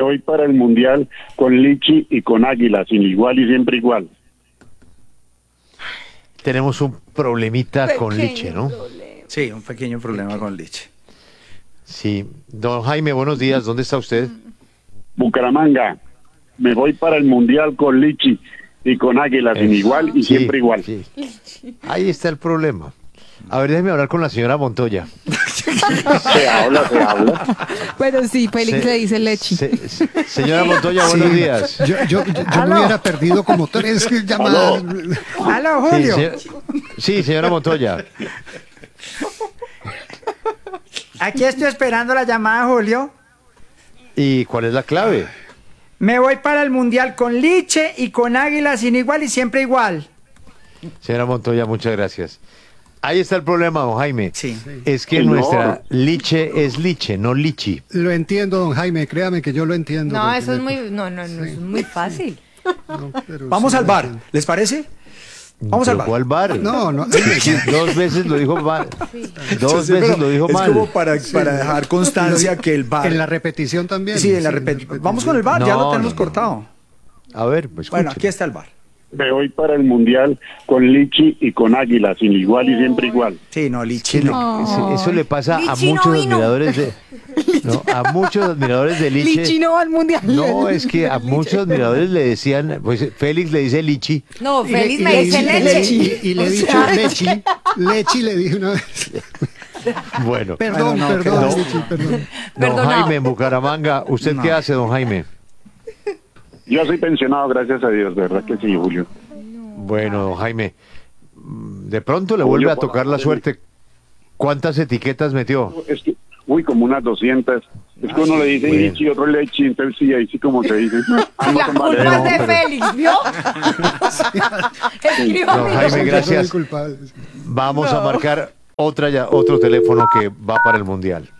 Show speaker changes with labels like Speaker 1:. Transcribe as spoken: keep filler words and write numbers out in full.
Speaker 1: voy para el Mundial con Lichi y con Águila, sin igual y siempre igual.
Speaker 2: Tenemos un problemita
Speaker 3: Pequeño
Speaker 2: con Liche, ¿no?
Speaker 3: problema.
Speaker 4: Sí, un pequeño problema con Liche.
Speaker 2: Sí. Don Jaime, buenos días. ¿Dónde está usted?
Speaker 1: Bucaramanga, me voy para el Mundial con Lichi y con Águila, sin
Speaker 2: Eso.
Speaker 1: igual y
Speaker 2: Sí,
Speaker 1: siempre igual.
Speaker 2: sí. Ahí está el problema. A ver, déjeme hablar con la señora Montoya.
Speaker 1: Se habla, se habla.
Speaker 5: Pero sí, Félix
Speaker 2: Se-
Speaker 5: le dice Lechi.
Speaker 2: se- se- señora Montoya, buenos
Speaker 6: Sí.
Speaker 2: días.
Speaker 6: Yo, yo, yo, yo me hubiera perdido como tres llamadas.
Speaker 4: ¡Aló,
Speaker 2: Sí,
Speaker 4: Julio!
Speaker 2: se- sí, señora Montoya.
Speaker 4: Aquí estoy esperando la llamada, Julio.
Speaker 2: ¿Y cuál es la clave?
Speaker 4: Me voy para el Mundial con Liche y con Águila sin igual y siempre igual.
Speaker 2: Señora Montoya, muchas gracias. Ahí está el problema, don Jaime.
Speaker 4: Sí.
Speaker 2: Es que
Speaker 1: Señor.
Speaker 2: nuestra Liche es Liche, no Lichi.
Speaker 6: Lo entiendo, don Jaime, créame que yo lo entiendo.
Speaker 3: No,
Speaker 6: porque
Speaker 3: eso es
Speaker 6: me-
Speaker 3: muy, no, no, no, es muy fácil.
Speaker 6: no, pero
Speaker 4: Vamos
Speaker 6: sí
Speaker 4: al
Speaker 6: lo
Speaker 4: bar,
Speaker 6: entiendo.
Speaker 4: ¿les parece? Vamos al
Speaker 2: Pero
Speaker 4: bar.
Speaker 2: ¿cuál bar?
Speaker 6: No, no.
Speaker 2: Dos veces lo dijo mal. Dos
Speaker 4: Sí,
Speaker 2: veces
Speaker 4: pero
Speaker 2: lo dijo
Speaker 4: es
Speaker 2: mal.
Speaker 4: como para, para dejar constancia que el bar...
Speaker 6: En la repetición también.
Speaker 4: Sí, en la repetición. Vamos con el bar, ya
Speaker 2: No,
Speaker 4: lo tenemos
Speaker 2: no, no.
Speaker 4: cortado.
Speaker 2: A ver, pues
Speaker 4: Bueno,
Speaker 2: escuche.
Speaker 4: aquí está el bar.
Speaker 1: Me voy para el Mundial con Lichi y con Águila, sin igual y siempre igual.
Speaker 4: Sí, no,
Speaker 2: Que
Speaker 4: Liche
Speaker 2: le-
Speaker 4: no.
Speaker 2: ese- eso le pasa a
Speaker 3: Lichi no
Speaker 2: muchos
Speaker 3: vino.
Speaker 2: admiradores de no, a muchos admiradores de Liche.
Speaker 5: Lichi no va al mundial.
Speaker 2: No, es que a muchos admiradores le decían, pues Félix le dice Lichi.
Speaker 3: No,
Speaker 6: Y le-
Speaker 3: Félix
Speaker 6: y
Speaker 3: me
Speaker 6: le
Speaker 3: dice
Speaker 6: di-
Speaker 3: leche.
Speaker 6: Y, y le he
Speaker 3: O
Speaker 6: dicho
Speaker 3: sea,
Speaker 6: Lechi. Lechi le dije una vez.
Speaker 2: Bueno,
Speaker 6: Perdón,
Speaker 4: no,
Speaker 6: perdón,
Speaker 2: no.
Speaker 6: Lechi, perdón.
Speaker 2: don
Speaker 3: Perdonado.
Speaker 2: Jaime en Bucaramanga, ¿usted qué hace, don Jaime?
Speaker 1: Yo soy pensionado, gracias a Dios, de verdad que sí, Julio.
Speaker 2: Bueno, don Jaime, mm, de pronto le
Speaker 1: Julio,
Speaker 2: vuelve a
Speaker 1: por
Speaker 2: tocar la
Speaker 1: favor,
Speaker 2: suerte. ¿Cuántas etiquetas metió?
Speaker 1: Es que, uy, como unas doscientas. Es que uno le dice
Speaker 2: Bueno.
Speaker 1: Lichi y otro Lechi, entonces sí, ahí sí como se dice. Ambos
Speaker 3: La
Speaker 1: son
Speaker 3: culpa
Speaker 1: válidos.
Speaker 3: es de
Speaker 2: pero-
Speaker 3: Félix, ¿vio? Escriba
Speaker 2: No,
Speaker 3: mi
Speaker 2: Jaime,
Speaker 6: Yo soy
Speaker 2: gracias.
Speaker 6: el culpable.
Speaker 2: Vamos a marcar otra ya, otro teléfono que va para el Mundial.